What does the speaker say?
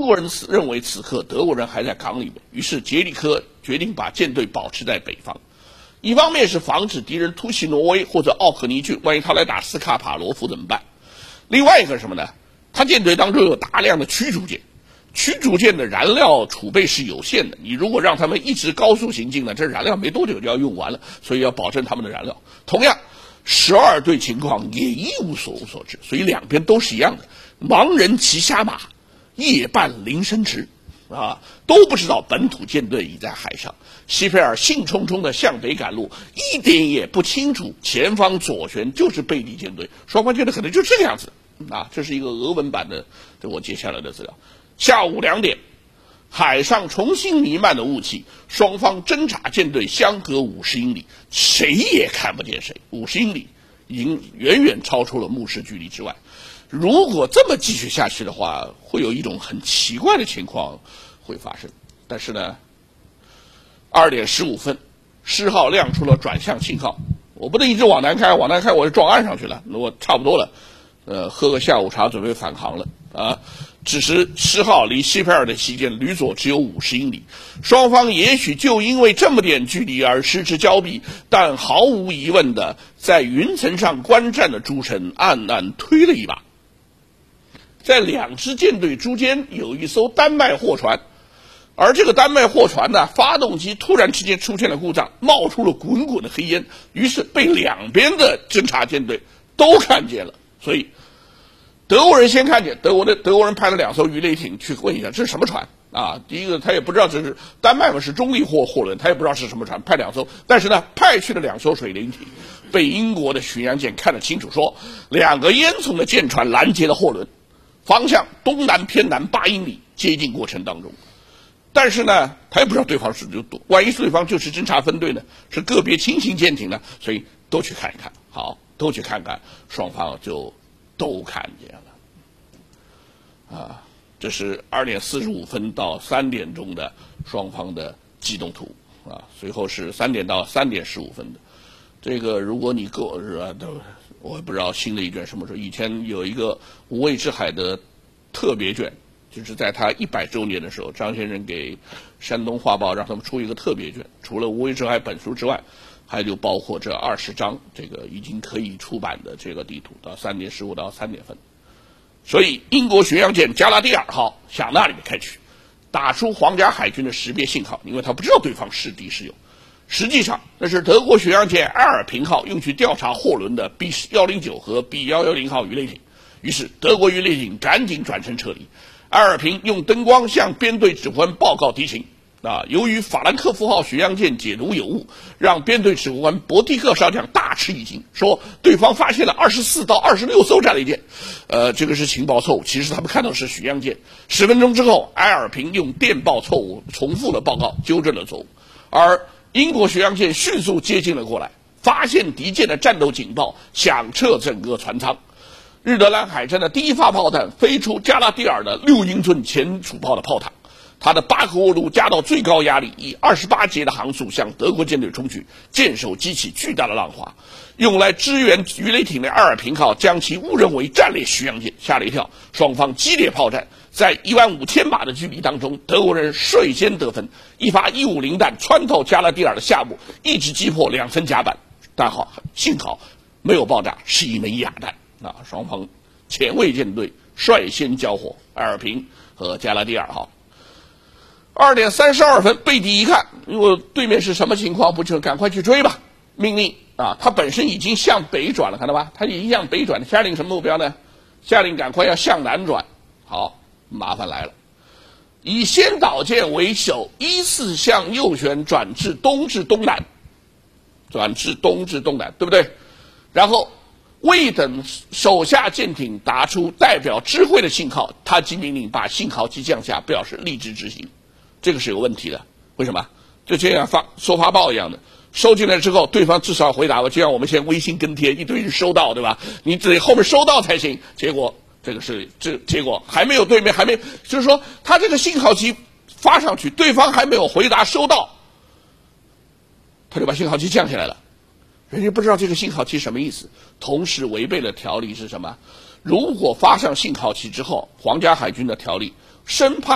国人认为此刻德国人还在港里面，于是杰里科决定把舰队保持在北方。一方面是防止敌人突袭挪威或者奥克尼郡，万一他来打斯卡帕罗夫怎么办？另外一个是什么呢？他舰队当中有大量的驱逐舰，驱逐舰的燃料储备是有限的，你如果让他们一直高速行进呢，这燃料没多久就要用完了，所以要保证他们的燃料。同样，12队情况也一无所知，所以两边都是一样的，盲人骑瞎马，夜半临深池，都不知道本土舰队已在海上。希菲尔兴冲冲地向北赶路，一点也不清楚前方左舷就是贝利舰队，双方舰队可能就这个样子。这是一个俄文版的我接下来的资料。下午2点，海上重新弥漫的雾气，双方侦察舰队相隔50英里，谁也看不见谁。50英里已经远远超出了目视距离之外。如果这么继续下去的话，会有一种很奇怪的情况会发生。但是呢，2点15分，狮号亮出了转向信号，我不能一直往南开，我就撞岸上去了，我差不多了。喝个下午茶准备返航了只是狮号离希菲尔的旗舰吕佐只有50英里，双方也许就因为这么点距离而失之交臂，但毫无疑问的，在云层上观战的诸臣暗暗推了一把。在2支舰队中间有一艘丹麦货船，而这个丹麦货船呢，发动机突然之间出现了故障，冒出了滚滚的黑烟，于是被两边的侦察舰队都看见了。所以德国人先看见，德国人派了2艘鱼雷艇去问一下这是什么船第一个他也不知道这是丹麦嘛，是中立货轮，他也不知道是什么船，派2艘，但是呢派去了2艘水雷艇，被英国的巡洋舰看得清楚，说2个烟囱的舰船拦截了货轮，方向东南偏南8英里，接近过程当中。但是呢他也不知道对方是万一对方就是侦察分队呢，是个别轻型舰艇呢，所以都去看一看。好，都去看看，双方就都看见了这是2点45分到3点钟的双方的机动图随后是3点到3点15分的。这个如果你我也不知道新的一卷什么时候，以前有一个无畏之海的特别卷，就是在他100周年的时候，张先生给山东画报让他们出一个特别卷，除了无畏之海本书之外，还就包括这20张这个已经可以出版的这个地图，到3点15到3点分。所以英国巡洋舰加拉第尔号向那里面开去，打出皇家海军的识别信号，因为他不知道对方是敌是友。实际上那是德国巡洋舰埃尔平号用去调查货轮的 B109 和 B110 号鱼雷艇，于是德国鱼雷艇赶紧转身撤离。埃尔平用灯光向编队指挥官报告敌情由于法兰克福号巡洋舰解读有误，让编队指挥官伯蒂克少将大吃一惊，说对方发现了24到26艘战列舰，这个是情报错误，其实他们看到是巡洋舰。10分钟之后，埃尔平用电报错误重复了报告，纠正了错误，而英国巡洋舰迅速接近了过来，发现敌舰的战斗警报，响彻整个船舱。日德兰海战的第一发炮弹飞出加拉第尔的6英寸前主炮的炮塔，他的巴克沃路加到最高压力，以28节的航速向德国舰队冲去，舰首激起巨大的浪花。用来支援鱼雷艇的埃尔平号将其误认为战列巡洋舰，吓了一跳。双方激烈炮战，在15000码的距离当中，德国人率先得分，一发150弹穿透加拉第尔的下部，一直击破2层甲板，但幸好没有爆炸，是一枚哑弹双方前卫舰队率先交火，埃尔平和加拉第尔号。2点32分，贝蒂一看，如果对面是什么情况，不就赶快去追吧？命令他本身已经向北转了，看到吧？他已经向北转，下令什么目标呢？下令赶快要向南转。好，麻烦来了，以先导舰为首，依次向右旋转至东至东南，对不对？然后未等手下舰艇打出代表知会的信号，他即命令把信号机降下，表示立即执行。这个是有问题的，为什么？就这样收发报一样的，收进来之后，对方至少回答我，就像我们现在微信跟帖，一堆人收到，对吧？你得后面收到才行。结果结果还没有对面就是说他这个信号机发上去，对方还没有回答收到，他就把信号机降下来了。人家不知道这个信号器什么意思，同时违背了条例是什么？如果发上信号器之后，皇家海军的条例生怕